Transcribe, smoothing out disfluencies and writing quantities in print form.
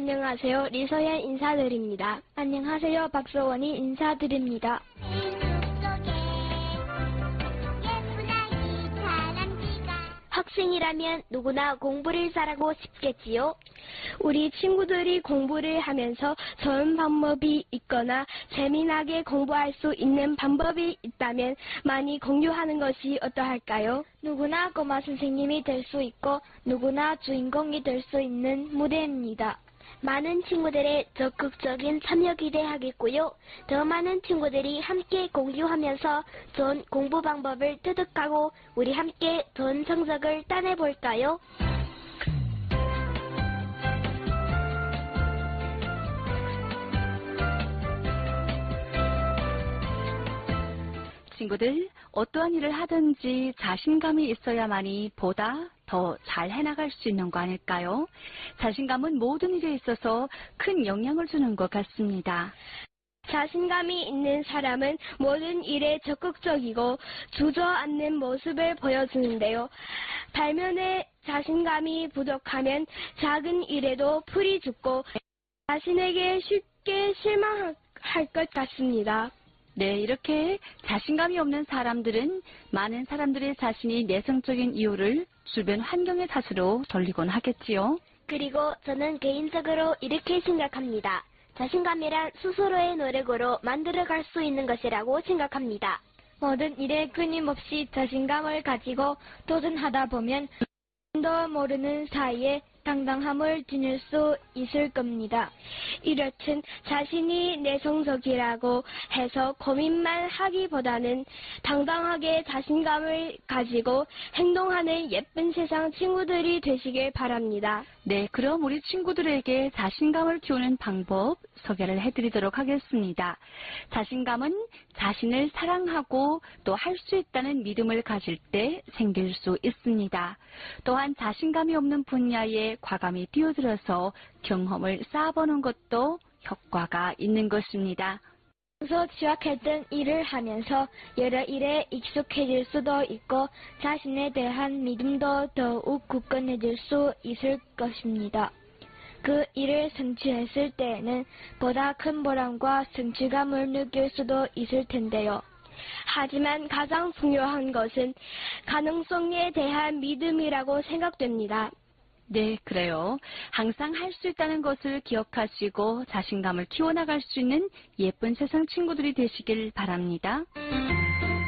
안녕하세요. 리서연 인사드립니다. 안녕하세요. 박서원이 인사드립니다. 학생이라면 누구나 공부를 잘하고 싶겠지요. 우리 친구들이 공부를 하면서 좋은 방법이 있거나 재미나게 공부할 수 있는 방법이 있다면 많이 공유하는 것이 어떠할까요? 누구나 꼬마 선생님이 될 수 있고 누구나 주인공이 될 수 있는 무대입니다. 많은 친구들의 적극적인 참여 기대하겠고요. 더 많은 친구들이 함께 공유하면서 좋은 공부 방법을 터득하고 우리 함께 좋은 성적을 따내볼까요? 친구들, 어떠한 일을 하든지 자신감이 있어야만이 보다 더 잘 해나갈 수 있는 거 아닐까요? 자신감은 모든 일에 있어서 큰 영향을 주는 것 같습니다. 자신감이 있는 사람은 모든 일에 적극적이고 주저앉는 모습을 보여주는데요. 반면에 자신감이 부족하면 작은 일에도 풀이 죽고 자신에게 쉽게 실망할 것 같습니다. 네, 이렇게 자신감이 없는 사람들은 많은 사람들의 자신이 내성적인 이유를 주변 환경의 탓으로 돌리곤 하겠지요. 그리고 저는 개인적으로 이렇게 생각합니다. 자신감이란 스스로의 노력으로 만들어갈 수 있는 것이라고 생각합니다. 모든 일에 끊임없이 자신감을 가지고 도전하다 보면 더 모르는 사이에 당당함을 지닐 수 있을 겁니다. 이렇듯 자신이 내성적이라고 해서 고민만 하기보다는 당당하게 자신감을 가지고 행동하는 예쁜 세상 친구들이 되시길 바랍니다. 네, 그럼 우리 친구들에게 자신감을 키우는 방법 소개를 해드리도록 하겠습니다. 자신감은 자신을 사랑하고 또 할 수 있다는 믿음을 가질 때 생길 수 있습니다. 또한 자신감이 없는 분야에 과감히 뛰어들어서 경험을 쌓아보는 것도 효과가 있는 것입니다. 평소 취약했던 일을 하면서 여러 일에 익숙해질 수도 있고 자신에 대한 믿음도 더욱 굳건해질 수 있을 것입니다. 그 일을 성취했을 때에는 보다 큰 보람과 성취감을 느낄 수도 있을 텐데요. 하지만 가장 중요한 것은 가능성에 대한 믿음이라고 생각됩니다. 네, 그래요. 항상 할 수 있다는 것을 기억하시고 자신감을 키워나갈 수 있는 예쁜 세상 친구들이 되시길 바랍니다.